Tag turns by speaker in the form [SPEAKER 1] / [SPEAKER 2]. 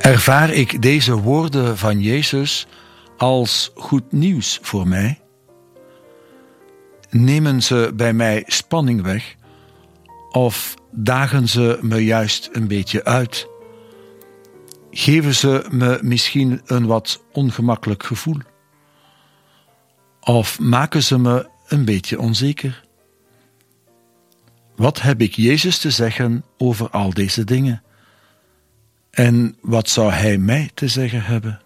[SPEAKER 1] Ervaar ik deze woorden van Jezus als goed nieuws voor mij? Nemen ze bij mij spanning weg of dagen ze me juist een beetje uit? Geven ze me misschien een wat ongemakkelijk gevoel? Of maken ze me een beetje onzeker? Wat heb ik Jezus te zeggen over al deze dingen? En wat zou Hij mij te zeggen hebben?